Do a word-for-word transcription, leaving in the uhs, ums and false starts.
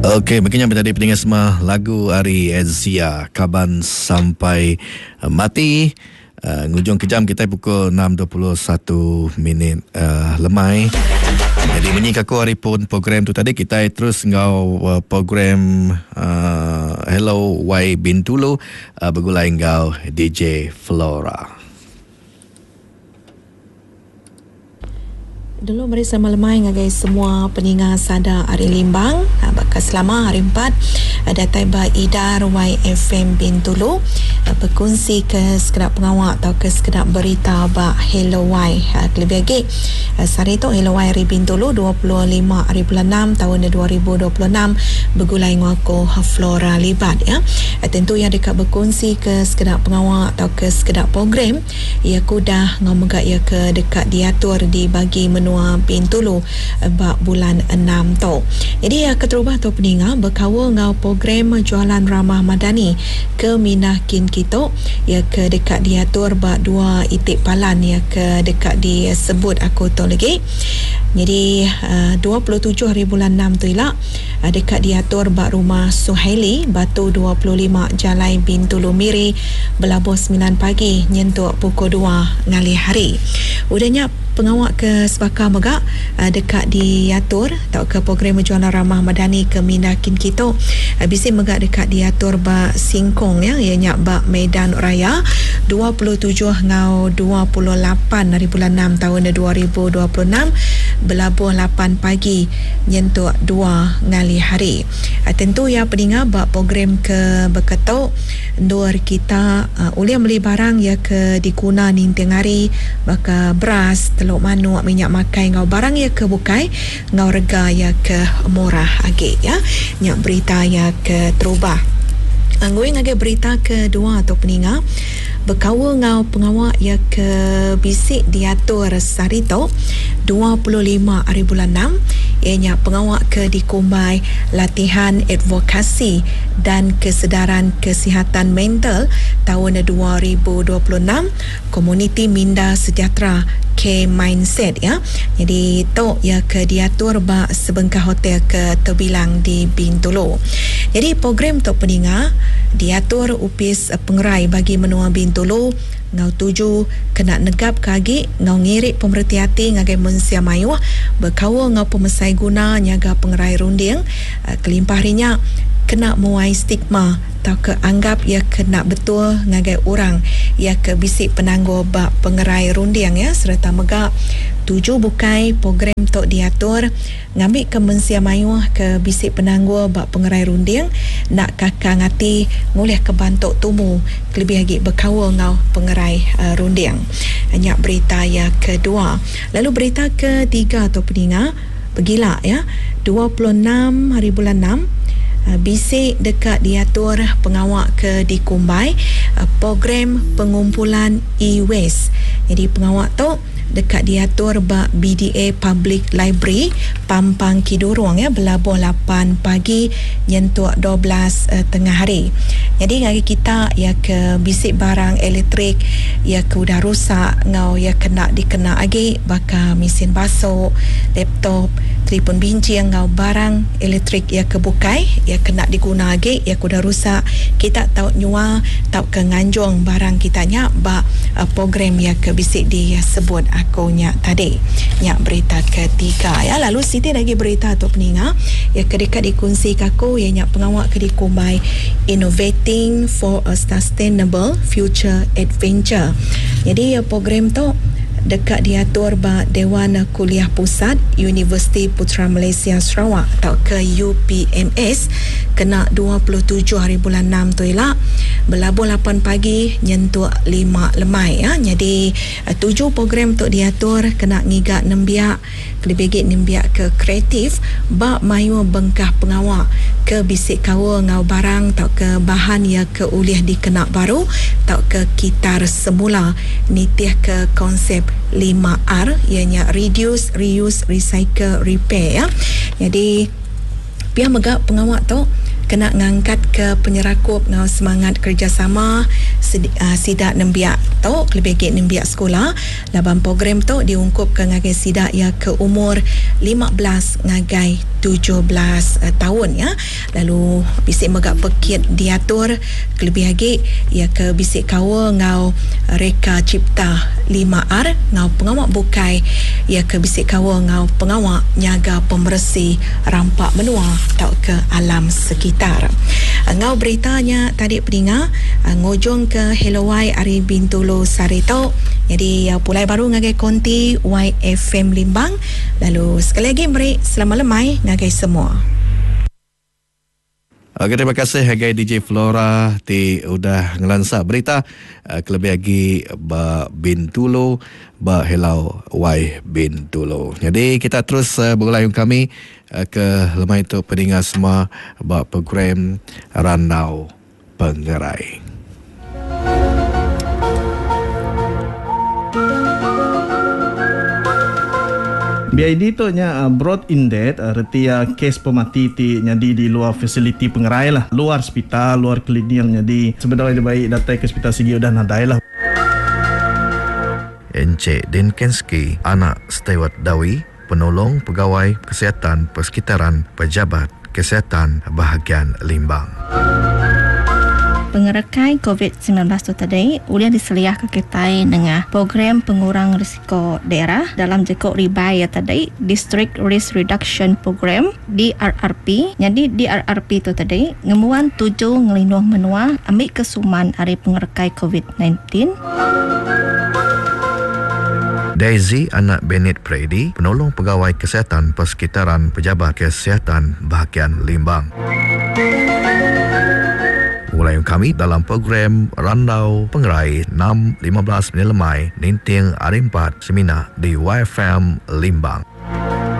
Okey, mungkin yang tadi pendengar semua lagu Ari Edzia Kaban Sampai Mati. Uh, ngujung kejam kita pukul enam dua puluh satu minit uh, lemai. Jadi bunyi kaku hari pun program tu tadi kita terus ngau uh, program uh, Hello Y Bintulu uh, bergulai ngau D J Flora. Dulu mari sama lemai ngagai semua peningat sada Ari Limbang bakal selama hari empat ada taiba Idar Y F M Bintulu berkongsi ke sekedap pengawak atau ke sekedap berita ba Hello Y lebih lagi sehari itu Hello Y Ari Bintulu dua puluh lima hari bulan enam tahun dua ribu dua puluh enam bergulai ngako Flora libat ya. Tentu yang dekat berkongsi ke sekedap pengawak atau ke sekedap program ia kudah ngomegak ia ke dekat diatur dibagi menua Bintulu bak bulan enam tu. Jadi ya keterubah tu peningat berkawa ngau program jualan ramah madani ke Minah Kin Kito ya ke dekat diatur bak dua itik palan ya ke dekat disebut aku tu lagi. Jadi uh, dua puluh tujuh hari bulan enam tu ilak uh, dekat diatur bak rumah Suhaili Batu dua puluh lima Jalai Bintulu Miri berlabuh sembilan pagi nyentuk pukul dua ngali hari. Udahnya pengawak ke Sebakar Megak uh, dekat diatur atau ke program jualan ramah madani ke Minah Kin Kito uh, bisi megak dekat diatur bak Singkong ya ianya bak Medan Raya dua puluh tujuh ngau dua puluh lapan hari bulan enam tahun dua ribu dua puluh enam berlabuh lapan pagi nyentuk dua ngali hari. Uh, tentu ya peningat bak program ke berketuk ndur kita uh, uliah beli barang ya ke dikuna ninting hari baka beras telur manuk minyak makai ngau barang ya ke bukai ngau rega ya ke murah age ya nyak berita ya ke terubah. Angoi ngage berita kedua atau peningat berkawa ngau pengawak ya ke bisik diatur sarito dua puluh lima hari bulan enam ianya pengawak ke dikumbai latihan advokasi dan kesedaran kesihatan mental tahun dua ribu dua puluh enam komuniti Minda Sejahtera K Mindset ya. Jadi tu ya ke diatur ba sebengkah hotel ke terbilang di Bintulu. Jadi program tu peningat diatur upis pengerai bagi menua Bintulu ngau tuju kena negap kagi ngau ngirik pemerhati hati ngagai mensia mayuh berkawa ngau pemesai guna nyaga pengerai runding uh, kelimpah rinya kena muai stigma atau ke anggap ia kena betul ngagai orang ia ke bisik penangguh bak pengerai runding ya serta megak tuju bukai program tok diatur ngambil ke mensia mayuh ke bisik penangguh bak pengerai runding nak kakak ngati ngulih ke bantuk tumu lebih lagi berkawa ngau pengerai uh, runding. Hanya berita yang kedua. Lalu berita ketiga atau peningat bergila ya dua puluh enam hari bulan enam Uh, bisik dekat diatur pengawak ke dikumbai uh, program pengumpulan e-waste. Jadi pengawak tu dekat diatur bak B D A Public Library Pampang Kidurong ya berlabuh lapan pagi nyentuk dua belas uh, tengah hari. Jadi ngagi kita ya ke bisik barang elektrik ya ke udah rusak ngau ya kena dikena agi baka mesin basuh, laptop, telefon bincang ngau barang elektrik ya ke bukai ya kena diguna agi ya kuda rusak kita tahu nyua tahu ke nganjung barang kita nya ba uh, program ya ke bisik di ya sebut aku nya tadi nya berita ketiga ya. Lalu Siti lagi berita atau peningat ya kedekat dikongsi kaku ya nya pengawak ke dikumbai Innovating for a Sustainable Future Adventure. Jadi ya program tu dekat diatur ba Dewan Kuliah Pusat Universiti Putra Malaysia Sarawak atau ke U P M S kena dua puluh tujuh hari bulan enam tu elak berlabuh lapan pagi nyentuk lima lemai ya. Jadi tujuh program tu diatur kena ngigak nembiak lebih git nembiak ke kreatif ba mayu bengkah pengawak ke bisik kawa ngau barang tau ke bahan ya ke uliah dikena baru tau ke kitar semula nitih ke konsep lima R ianya reduce, reuse, recycle, repair ya. Jadi pihak megak pengawak tu kena ngangkat ke penyerakup ngau semangat kerjasama uh, sidak nembiak tu lebih ke nembiak sekolah laban program tu diungkup ke ngagai sidak ya ke umur lima belas ngagai tujuh belas uh, tahun ya. Lalu bisik megak pekit diatur kelebih lagi ya ke bisik kawa ngau reka cipta lima R ngau pengawak bukai ya ke bisik kawa ngau pengawak nyaga pembersih rampak menua tau ke alam sekitar. Ngau beritanya tadi pendengar ngojong ke Helowai Ari Bintulu Sarito. Jadi uh, pulai baru ngagai konti Y F M Limbang. Lalu sekali lagi beri selamat lemai ngagai semua. Okay, terima kasih Hagai D J Flora ti udah ngelansak berita uh, kelebih lagi ba Bintulu ba Helau Y Bintulu. Jadi kita terus uh, berlayung kami uh, ke lemai tu pendengar semua ba program Randau Pengerai. B I D tu nya uh, brought in that uh, retia kes pemati ti nyadi di luar fasiliti pengerai lah, luar hospital, luar klinik yang nyadi sebenarnya baik datang ke hospital segi udah nadai lah. Encik Dinkensky, anak Stewart Dawi, penolong pegawai kesihatan persekitaran pejabat kesihatan bahagian Limbang. Pengerekai covid sembilan belas tu tadi uliah diseliah ke kita dengan program pengurang risiko daerah dalam jekok ribai ya tadi District Risk Reduction Program D R R P. Jadi D R R P tu tadi ngemuan tujuh ngelindung menua ambil kesuman hari pengerekai covid sembilan belas. Daisy, anak Bennett Prady, penolong pegawai kesihatan persekitaran pejabat kesihatan bahagian Limbang. Mulai kami dalam program Randau Pengerai enam lima belas Lemai Ninting Hari empat Semina di Y F M Limbang.